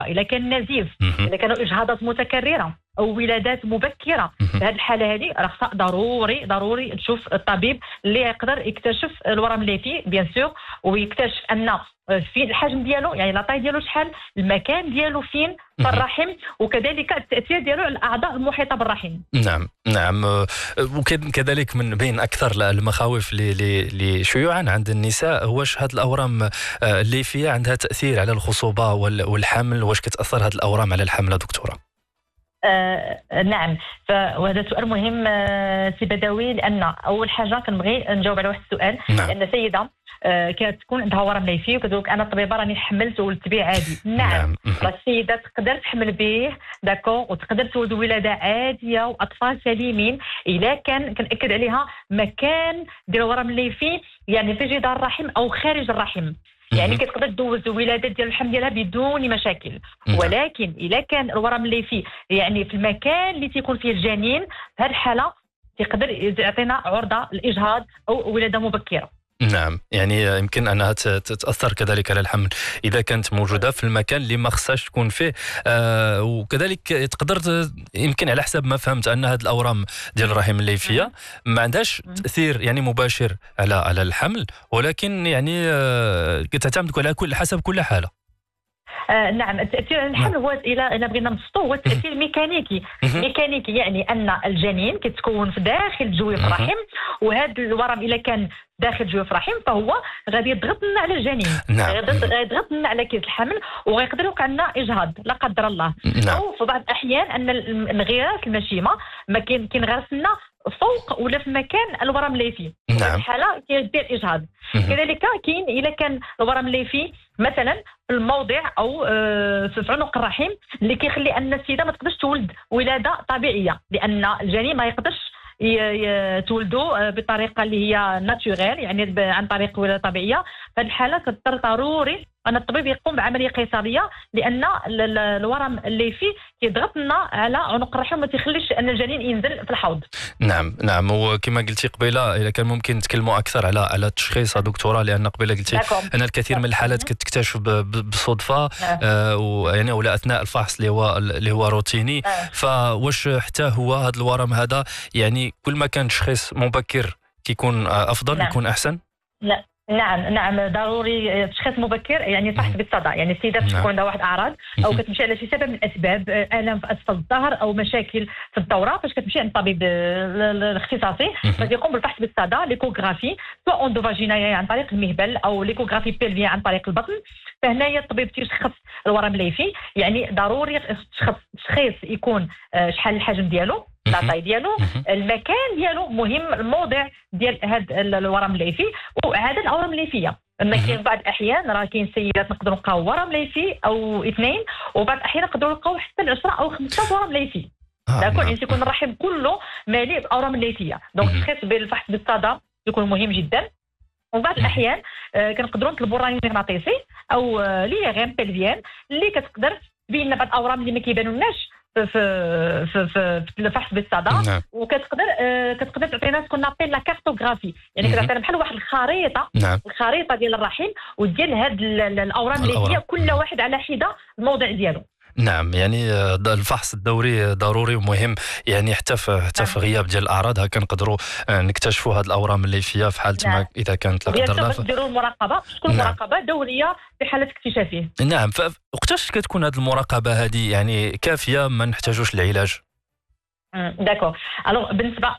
اذا كان نزيف، مهم. اذا كانوا اجهاضات متكرره او ولادات مبكره، مهم. في هذه الحاله هذه راه خصها ضروري تشوف الطبيب اللي يقدر يكتشف الورم الليفي بيان سور، ويكتشف ان في الحجم ديالو، يعني لاطاي ديالو شحال، المكان ديالو فين في مهم. الرحم، وكذلك التاثير ديالو على الاعضاء المحيطه بالرحم. نعم نعم. وكذلك من بين أكثر المخاوف اللي شيوعا عند النساء، واش هاد الأورام الليفية عندها تأثير على الخصوبة والحمل؟ واش كتأثر هاد الأورام على الحمل دكتورة؟ نعم، وهذا سؤال مهم سي بدوي، لان اول حاجه كنبغي نجاوب على واحد السؤال. نعم. لان سيده كتكون عندها ورم ليفي وكتقول لك انا طبيبه راني حملت ولدت به عادي. نعم. مهم. السيده تقدر تحمل به داكور، وتقدر تولد ولاده عاديه واطفال سليمين الا كنأكد عليها مكان ديال الورم الليفي يعني في جدار الرحم او خارج الرحم. يعني كتقدر تدوز الولادات ديال الحمل ديالها بدون مشاكل. نعم. ولكن الا كان الورم الليفي يعني في المكان اللي تيكون فيه الجنين، في هذه الحاله تقدر يعطينا عرضه الاجهاض او ولاده مبكره. نعم، يعني يمكن أنها تتأثر كذلك على الحمل إذا كانت موجودة في المكان اللي ما خصهاش تكون فيه. وكذلك تقدر يمكن على حسب ما فهمت أن هذه الأورام ديال الرحم الليفية ما عندهاش تأثير يعني مباشر على الحمل، ولكن يعني تعتمد على حسب كل حالة. نعم، التأثير على الحمل هو إلى بغينا نبسطوه هو التأثير ميكانيكي. ميكانيكي يعني أن الجنين كتكون في داخل جويف الرحم، وهذا الورم إلا كان داخل جويف الرحم فهو غادي يضغط لنا على الجنين. نعم. يضغط لنا على كيس الحمل، وغيقدر يوقع لنا إجهاض لا قدر الله. نعم. أو في بعض الأحيان أن الانغراس المشيمة ما كينغرس لنا فوق ولا في مكان الورم الليفي. نعم. في الحالة كيدير إجهاض. كذلك كاين إلا كان الورم الليفي مثلا في الموضع او في عنق الرحم اللي كيخلي ان السيده ما تقدرش تولد ولاده طبيعيه، لان الجنين ما يقدرش تولدوا بطريقه اللي هي ناتوريل، يعني عن طريق ولاده طبيعيه. في هذه الحاله كضطر ضروري ان الطبيب يقوم بعمليه قيصريه، لان الورم الليفي كيضغط لنا على عنق الرحم وما تيخليش ان الجنين ينزل في الحوض. نعم نعم. وكما قلتي قبيله، اذا كان ممكن نتكلموا اكثر على التشخيص دكتوره، لان قبيله قلتي ان الكثير من الحالات كتكتشف بالصدفه يعني ولا اثناء الفحص اللي هو روتيني. فواش حتى هو هذا الورم هذا يعني كل ما كان تشخيص مبكر كيكون افضل؟ نعم. يكون احسن؟ لا نعم ضروري تشخيص مبكر، يعني فحص بالصدى. يعني السيده تكون عندها واحد اعراض او كتمشي على شي سبب من الاسباب، الام في اسفل الظهر او مشاكل في الدوره، فاش كتمشي عند الطبيب الاختصاصي غادي يقوم بالفحص بالصدى، ليكوغرافي سواء اندوفاجينايا عن طريق المهبل او ليكوغرافي بيلفيا عن طريق البطن. فهنايا الطبيب تيشخص الورم الليفي. يعني ضروري التشخيص يكون شحال الحجم ديالو، لاطاي ديالو، المكان ديالو مهم، الموضع ديال هذا الورم الليفي، وهذا الاورام الليفيه. اما كاين بعض الاحيان راه كاين سيدات نقدروا نلقاو ورم ليفي او اثنين، وبعض الاحيان نقدروا نلقاو حتى 10 او 15 ورم ليفي. داكور، يعني يكون الرحم كله مليء بالاورام الليفيه. دونك التشخيص بالفحص بالصدى يكون مهم جدا. وبعض الاحيان كنقدروا نطلبوا الرنين مغناطيسي او ليغام بلفيان اللي كتقدر تبين لنا بعض الاورام اللي ما كيبانولناش في الفحص بالصدى. وكتقدر تعطينا سكون نابيل لا كارتوغرافي، يعني كتعطينا بحال واحد الخريطه. نعم. الخريطه ديال الرحم وديال هاد الاورام اللي هي كل واحد على حده الموضع ديالو. نعم، يعني الفحص الدوري ضروري ومهم، يعني حتى في غياب ديال الاعراض هكا نقدروا نكتشفوا هذه الاورام الليفيه في حاله ما اذا كانت لا قدر الله. نديروا المراقبه، تكون مراقبه دوريه في حاله اكتشافه. نعم. فوقتاش كتكون هذه المراقبه هذه يعني كافيه، ما نحتاجوش العلاج؟ داكور. الوغ بالنسبه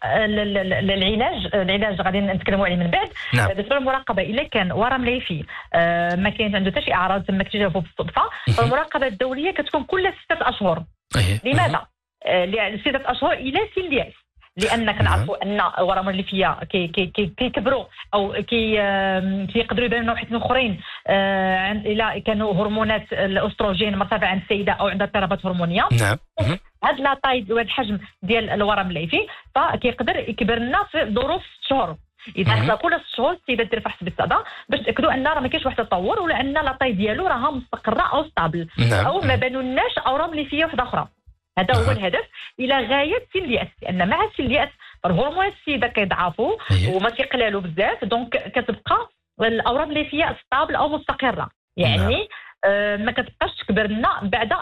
للعلاج غادي نتكلموا عليه من بعد. نعم. بالنسبه للمراقبه الا كان ورم ليفي ما كاينش عنده حتى شي اعراض تم اكتشافه بالصدفه، فالمراقبه الدوريه كتكون كل 6 اشهر. لماذا؟ لأن 6 اشهر الى سن الياس، لان كنعرفوا ان الورم الليفيه كيكبروا او كيقدروا يبانوا حتى اخرين الى كانوا هرمونات الاستروجين مرتفعه عند السيده او عندها اضطرابات هرمونيه. نعم. هاد لاطاي وهاد الحجم ديال الورم الليفي فكيقدر يكبر لنا في ظروف 6 شهور. اذا حنا كل 6 شهور السيده دير فحص بالصدى باش تاكدوا ان راه ما كاينش واحد التطور، ولا ان لاطاي ديالو راها مستقره او ستابل. نعم. او ما بانولناش اورام ليفيه واحده اخرى. هذا هو الهدف الى غايه سن الياس، لان مع سن الياس الهرمونات السيده كيضعفوا وما كيقلالوا بزاف، دونك كتبقى الاورام الليفيه ستابل او مستقره. يعني ما كتبقاش تكبر لنا بعد